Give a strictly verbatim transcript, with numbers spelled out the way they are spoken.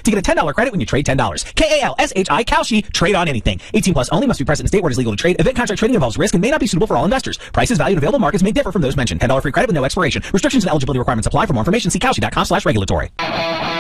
to get a ten dollars credit when you trade ten dollars. K A L S H I, Kalshi. Trade on anything. eighteen plus only. Must be present in state where it is legal to trade. Event contract trading involves risk and may not be suitable for all investors. Prices, value, and available markets may differ from those mentioned. ten dollars free credit with no expiration. Restrictions and eligibility requirements apply. For more information, see Kalshi dot com slash regulatory.